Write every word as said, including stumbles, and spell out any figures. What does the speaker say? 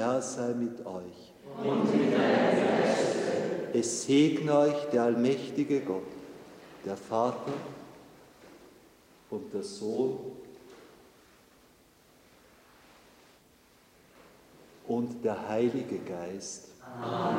Herr sei mit euch. Und mit deinem Geiste. Es segne euch der allmächtige Gott, der Vater und der Sohn und der Heilige Geist. Amen.